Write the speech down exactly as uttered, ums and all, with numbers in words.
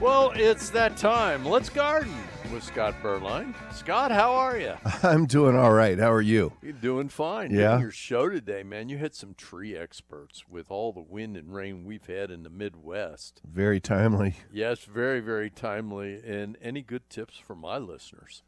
Well, it's that time. Let's garden with Scott Berline. Scott, how are you? I'm doing all right. How are you? You're doing fine. Yeah. Doing your show today, man. You had some tree experts with all the wind and rain we've had in the Midwest. Very timely. Yes, very, very timely. And any good tips for my listeners?